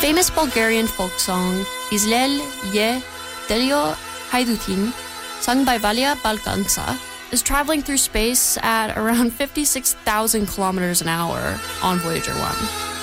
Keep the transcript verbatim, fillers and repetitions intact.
famous Bulgarian folk song Izlel Ye Delio Haidutin, sung by Valia Balkansa, is traveling through space at around fifty-six thousand kilometers an hour on Voyager one.